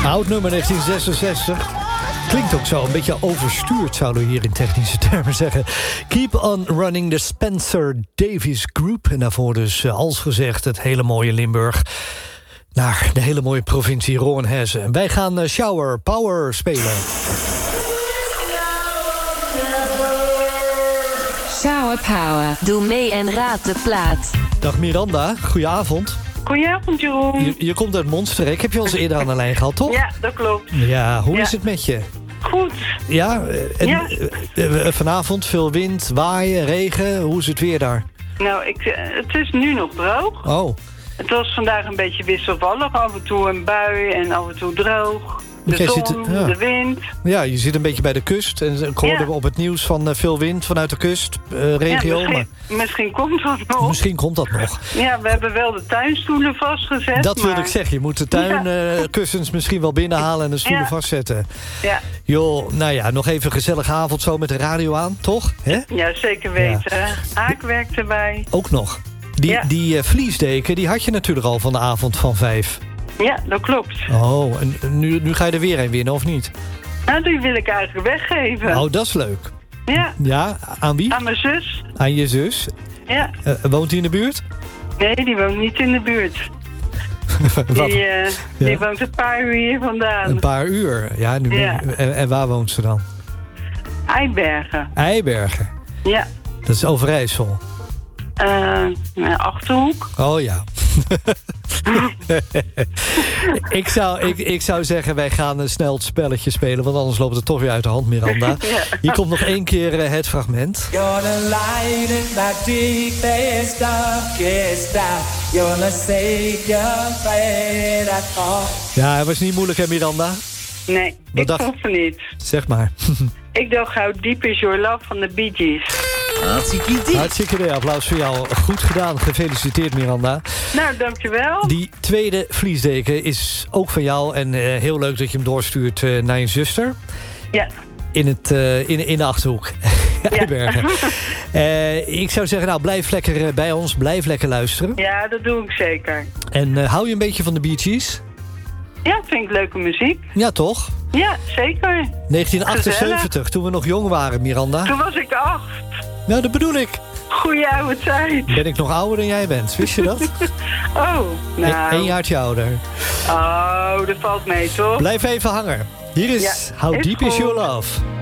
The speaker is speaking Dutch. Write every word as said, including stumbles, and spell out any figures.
Oud nummer negentien zesenzestig. Klinkt ook zo, een beetje overstuurd, zouden we hier in technische termen zeggen. Keep on Running, de Spencer Davies Group. En daarvoor dus, als gezegd, het hele mooie Limburg naar de hele mooie provincie Roanhesse. En wij gaan uh, Shower Power spelen. Shower Power. Doe mee en raad de plaat. Dag Miranda, goedenavond. Goedenavond, Jeroen. Je, je komt uit Monsterrek. Heb je ons eerder aan de lijn gehad, toch? Ja, dat klopt. Ja, hoe ja. is het met je? Goed. Ja, en ja. Uh, vanavond veel wind, waaien, regen. Hoe is het weer daar? Nou, ik, het is nu nog droog. Oh. Het was vandaag een beetje wisselvallig. Af en toe een bui en af en toe droog. De Jij zon, zit, ja. de wind. Ja, je zit een beetje bij de kust. En ik hoorde ja. op het nieuws van uh, veel wind vanuit de kustregio. Uh, ja, misschien, maar misschien komt dat nog. Misschien komt dat nog. Ja, we hebben wel de tuinstoelen vastgezet. Dat wil maar... ik zeggen. Je moet de tuinkussens ja. uh, misschien wel binnenhalen en de stoelen ja. vastzetten. Ja. Joh, nou ja, nog even een gezellige avond zo met de radio aan, toch? Hè? Ja, zeker weten. Ja. Haak werkt erbij. Ook nog. Die, ja. die uh, vliesdeken, die had je natuurlijk al van de avond van vijf. Ja, dat klopt. Oh, en nu, nu ga je er weer een winnen, of niet? Nou, die wil ik eigenlijk weggeven. Oh, dat is leuk. Ja. Ja, aan wie? Aan mijn zus. Aan je zus? Ja. Uh, woont die in de buurt? Nee, die woont niet in de buurt. die, uh, die ja. woont een paar uur hier vandaan. Een paar uur? Ja, nu ja. Ben, en, en waar woont ze dan? Eibergen. Eibergen? Ja. Dat is Overijssel? Uh, Achterhoek. Oh ja. ik, zou, ik, ik zou zeggen, wij gaan uh, snel het spelletje spelen, want anders loopt het toch weer uit de hand, Miranda. ja. Hier komt nog één keer uh, het fragment. Ja, het was niet moeilijk, hè, Miranda? Nee, Wat ik dacht... vond het niet. Zeg maar. Ik dacht, How Deep Is Your Love van de Bee Gees. Hartstikke idee. Hartstikke idee. Applaus voor jou. Goed gedaan. Gefeliciteerd, Miranda. Nou, dankjewel. Die tweede vliesdeken is ook van jou. En uh, heel leuk dat je hem doorstuurt uh, naar je zuster. Ja. In, het, uh, in, in de Achterhoek. Eibergen. uh, ik zou zeggen, nou, blijf lekker uh, bij ons. Blijf lekker luisteren. Ja, dat doe ik zeker. En uh, hou je een beetje van de Bee Gees? Ja, vind ik leuke muziek. Ja, toch? Ja, zeker. negentien achtenzeventig, gezellig. Toen we nog jong waren, Miranda. Toen was ik acht. Nou, dat bedoel ik. Goeie oude tijd. Ben ik nog ouder dan jij bent, wist je dat? oh, nou. Eén jaartje ouder. Oh, dat valt mee, toch? Blijf even hangen. Hier is ja, How is Deep goed. Is Your Love.